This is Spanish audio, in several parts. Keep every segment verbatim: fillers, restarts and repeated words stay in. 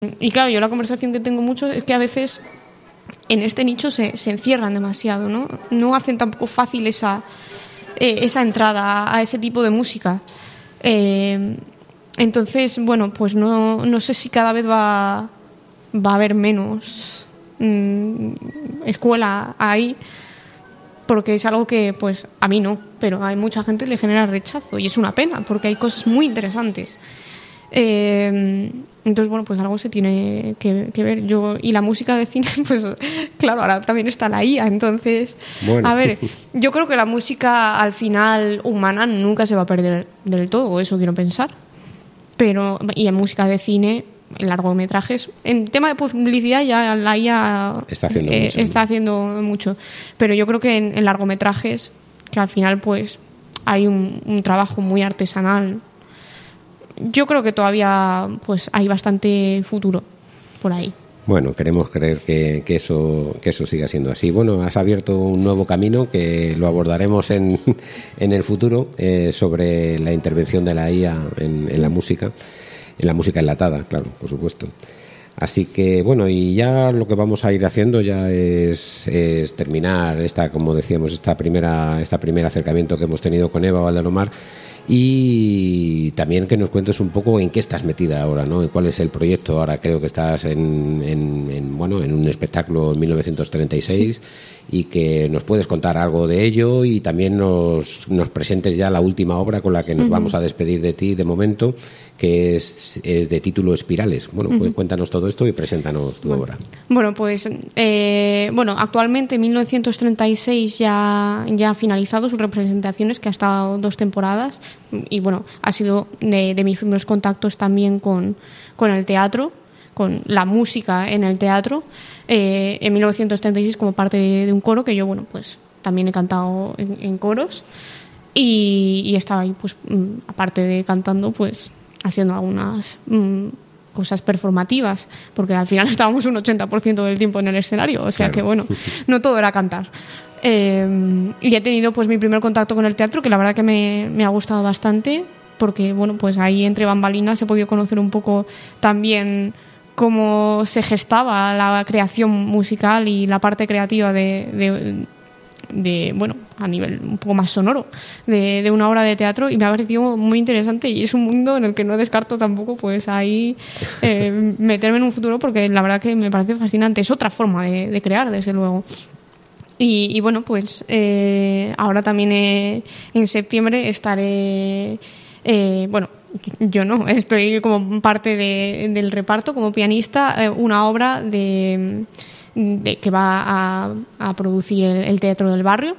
y claro, yo la conversación que tengo mucho es que a veces en este nicho se, se encierran demasiado, ¿no? No hacen tampoco fácil esa, eh, esa entrada a, a ese tipo de música. Eh, entonces, bueno, pues no, no sé si cada vez va, va a haber menos mmm, escuela ahí, porque es algo que, pues, a mí no, pero a mucha gente le genera rechazo y es una pena, porque hay cosas muy interesantes. Eh, entonces, bueno, pues algo se tiene que, que ver. Yo y la música de cine, pues, claro, ahora también está la I A, entonces, bueno. A ver, yo creo que la música al final humana nunca se va a perder del todo, eso quiero pensar. Pero, y en música de cine, en largometrajes, en tema de publicidad ya la I A está haciendo, eh, mucho, está ¿no? haciendo mucho, pero yo creo que en, en largometrajes, que al final pues hay un, un trabajo muy artesanal, yo creo que todavía pues hay bastante futuro por ahí. Bueno, queremos creer que, que eso que eso siga siendo así. Bueno, has abierto un nuevo camino que lo abordaremos en, en el futuro, eh, sobre la intervención de la I A en, en la música, en la música enlatada, claro, por supuesto. Así que, bueno, y ya lo que vamos a ir haciendo ya es, es terminar esta, como decíamos, esta primera, esta primer acercamiento que hemos tenido con Eva Valdelomar. Y también que nos cuentes un poco en qué estás metida ahora, ¿no? ¿Cuál es el proyecto? Ahora creo que estás en, en, en bueno, en un espectáculo en mil novecientos treinta y seis, sí. Y que nos puedes contar algo de ello y también nos, nos presentes ya la última obra con la que nos uh-huh. vamos a despedir de ti de momento, que es, es de título Espirales. Bueno, uh-huh. pues cuéntanos todo esto y preséntanos tu bueno. obra. Bueno, pues eh, bueno, actualmente en mil novecientos treinta y seis ya, ya ha finalizado sus representaciones, que ha estado dos temporadas. Y bueno, ha sido de, de mis primeros contactos también con, con el teatro, con la música en el teatro, eh, en mil novecientos treinta y seis como parte de, de un coro que yo, bueno, pues también he cantado en, en coros y, y estaba ahí, pues aparte de cantando, pues haciendo algunas mmm, cosas performativas, porque al final estábamos un ochenta por ciento del tiempo en el escenario, o sea claro. que bueno, no todo era cantar. Eh, y he tenido pues mi primer contacto con el teatro, que la verdad que me, me ha gustado bastante, porque bueno, pues ahí entre bambalinas he podido conocer un poco también cómo se gestaba la creación musical y la parte creativa de, de, de bueno, a nivel un poco más sonoro de, de una obra de teatro, y me ha parecido muy interesante, y es un mundo en el que no descarto tampoco pues ahí eh, meterme en un futuro, porque la verdad que me parece fascinante. Es otra forma de, de crear, desde luego. Y, y bueno, pues eh, ahora también eh, en septiembre estaré, eh, bueno, yo no, estoy como parte de, del reparto como pianista, eh, una obra de, de que va a, a producir el, el Teatro del Barrio,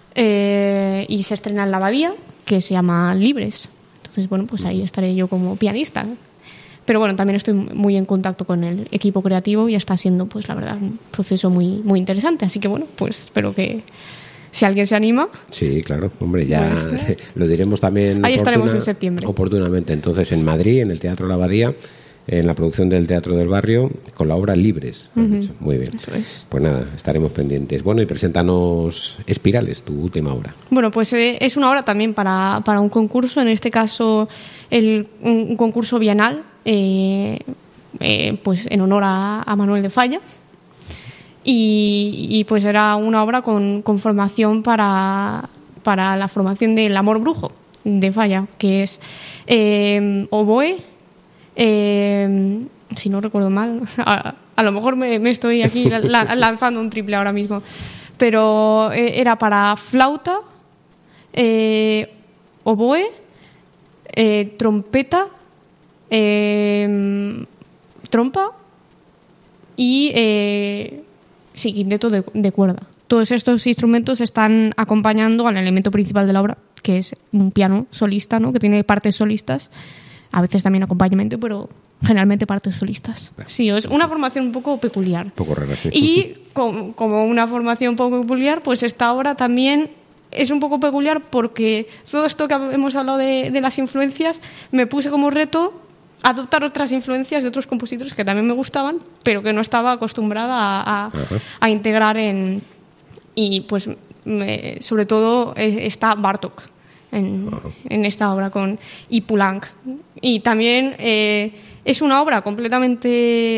eh, y se estrena en la Abadía, que se llama Libres. Entonces, bueno, pues ahí estaré yo como pianista. Pero bueno, también estoy muy en contacto con el equipo creativo y está siendo, pues la verdad, un proceso muy, muy interesante. Así que bueno, pues espero que si alguien se anima... Sí, claro, hombre, ya pues, lo diremos también. Ahí estaremos en septiembre. Oportunamente. Entonces, en Madrid, en el Teatro La Abadía, en la producción del Teatro del Barrio, con la obra Libres. Uh-huh. Dicho. Muy bien. Eso es. Pues nada, estaremos pendientes. Bueno, y preséntanos Espirales, tu última obra. Bueno, pues eh, es una obra también para, para un concurso, en este caso el, un, un concurso bienal, eh, eh, pues en honor a, a Manuel de Falla, y, y pues era una obra con, con formación para, para la formación del Amor Brujo de Falla, que es eh, oboe, eh, si no recuerdo mal, a, a lo mejor me, me estoy aquí la, lanzando un triple ahora mismo, pero eh, era para flauta, eh, oboe, eh, trompeta, Eh, trompa y eh, sí, quinteto de, de cuerda. Todos estos instrumentos están acompañando al elemento principal de la obra, que es un piano solista, ¿no? Que tiene partes solistas, a veces también acompañamiento, pero generalmente partes solistas. Sí, es una formación un poco peculiar. Un poco rara, sí. Y como, como una formación un poco peculiar, pues esta obra también es un poco peculiar, porque todo esto que hemos hablado de, de las influencias, me puse como reto adoptar otras influencias de otros compositores que también me gustaban, pero que no estaba acostumbrada a, a, a integrar en... Y pues me, sobre todo está Bartók en, en esta obra, con y Poulenc. Y también eh, es una obra completamente